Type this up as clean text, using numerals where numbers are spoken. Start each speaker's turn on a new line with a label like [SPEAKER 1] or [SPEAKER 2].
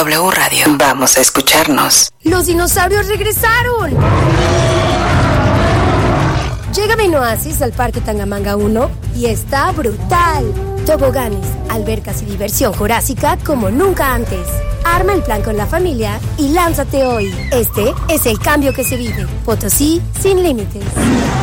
[SPEAKER 1] W Radio. Vamos a escucharnos.
[SPEAKER 2] ¡Los dinosaurios regresaron! Llega Menú Oasis al Parque Tangamanga 1 y está brutal. Toboganes, albercas y diversión jurásica como nunca antes. Arma el plan con la familia y lánzate hoy. Este es el cambio que se vive. Potosí sin límites.